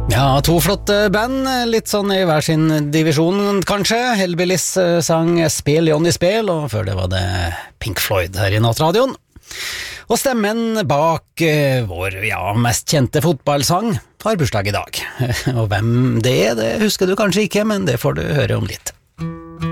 Ja, to flotte band, litt sånn i hver sin divisjon kanskje. Hellbillies sang Spel Johnny Spel, og før det var det Pink Floyd her i Nattradioen. Og stemmen bak vår mest kjente fotballsang har bursdag i dag. Og hvem det husker du kanskje ikke, men det får du høre om litt.